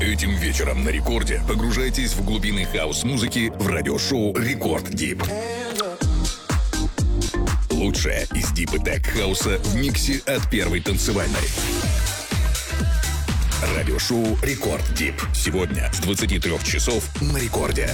Этим вечером на Рекорде погружайтесь в глубины хаус-музыки в радиошоу «Рекорд Дип». Лучшее из дип и тек-хауса в миксе от первой танцевальной. Радиошоу «Рекорд Дип». Сегодня с 23 часов на Рекорде.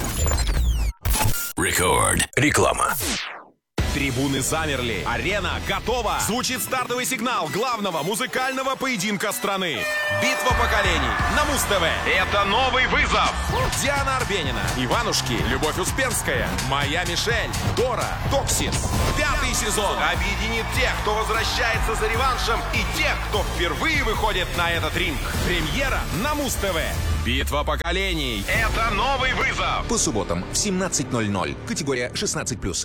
Рекорд. Реклама. Трибуны замерли. Арена готова. Звучит стартовый сигнал главного музыкального поединка страны. Битва поколений на Муз-ТВ. Это новый вызов. Диана Арбенина, Иванушки, Любовь Успенская, Моя Мишель, Дора, Токсис. 5-й сезон объединит тех, кто возвращается за реваншем, и тех, кто впервые выходит на этот ринг. Премьера на Муз-ТВ. Битва поколений. Это новый вызов. По субботам в 17:00. Категория 16+.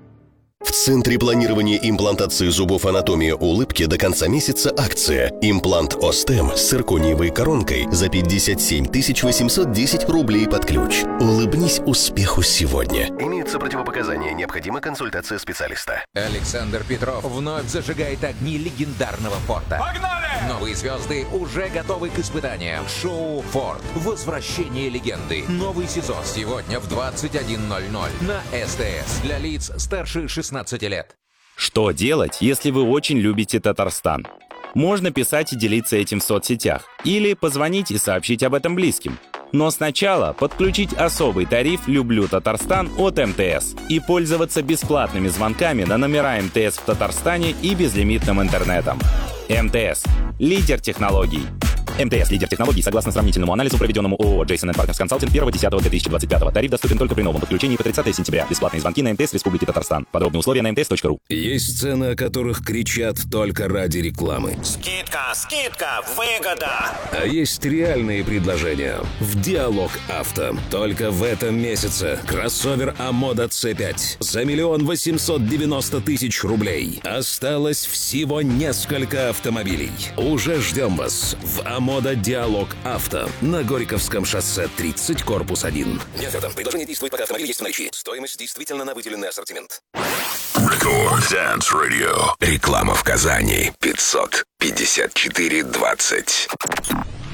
В Центре планирования имплантации зубов «Анатомия улыбки» до конца месяца акция. Имплант Остем с циркониевой коронкой за 57 810 рублей под ключ. Улыбнись успеху сегодня. Имеются противопоказания. Необходима консультация специалиста. Александр Петров вновь зажигает огни легендарного форта. Погнали! Новые звезды уже готовы к испытаниям. Шоу «Форт. Возвращение легенды». Новый сезон сегодня в 21:00 на СТС. Для лиц старше 16 лет. Что делать, если вы очень любите Татарстан? Можно писать и делиться этим в соцсетях, или позвонить и сообщить об этом близким. Но сначала подключить особый тариф «Люблю Татарстан» от МТС и пользоваться бесплатными звонками на номера МТС в Татарстане и безлимитным интернетом. МТС – лидер технологий. МТС – лидер технологий. Согласно сравнительному анализу, проведенному ООО Jason & Partners Consulting 1.10.2025. Тариф доступен только при новом подключении по 30 сентября. Бесплатные звонки на МТС Республики Татарстан. Подробные условия на mts.ru. Есть цены, о которых кричат только ради рекламы. Скидка, скидка, выгода. А есть реальные предложения. В Диалог Авто. Только в этом месяце кроссовер Амода C5 за 1 890 000 рублей. Осталось всего несколько автомобилей. Уже ждем вас в Амода Диалог Авто на Горьковском шоссе 30, корпус 1. Предложение действует, пока автомобиль есть в наличии. Стоимость действительно на выделенный ассортимент. Рекорд Dance Radio. Реклама в Казани. 554-20.